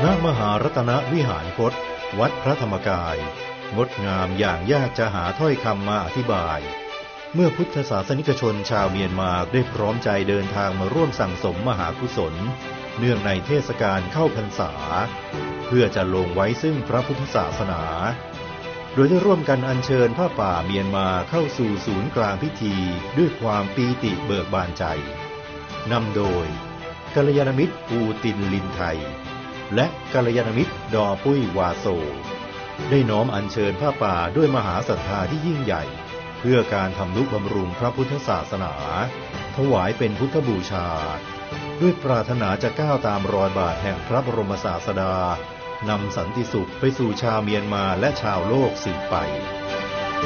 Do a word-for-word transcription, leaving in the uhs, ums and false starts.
ณมหารัตนวิหารคตวัดพระธรรมกายงดงามอย่างยากจะหาถ้อยคำมาอธิบายเมื่อพุทธศาสนิกชนชาวเมียนมาได้พร้อมใจเดินทางมาร่วมสั่งสมมหากุศลเนื่องในเทศกาลเข้าพรรษาเพื่อจะลงไว้ซึ่งพระพุทธศาสนาโดยได้ร่วมกันอัญเชิญผ้าป่าเมียนมาเข้าสู่ศูนย์กลางพิธีด้วยความปีติเบิกบานใจนำโดยกัลยาณมิตรปูตินลินไทยและกัลยาณมิตรดอปุ้ยวาโซได้น้อมอัญเชิญผ้าป่าด้วยมหาศรัทธาที่ยิ่งใหญ่เพื่อการทำนุบำรุงพระพุทธศาสนาถวายเป็นพุทธบูชาด้วยปรารถนาจะก้าวตามรอยบาทแห่งพระบรมศาสดานำสันติสุขไปสู่ชาวเมียนมาและชาวโลกสืบไป